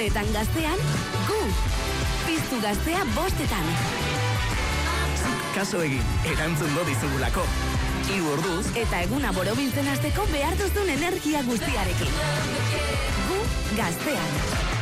orduetan gaztean, gu. Piztu gaztea 5etan. Kaso egin, erantzungo dizugulako. 3 orduz Eta eguna borobiltzen hasteko behar duzun energia guztiarekin. Gu gaztean.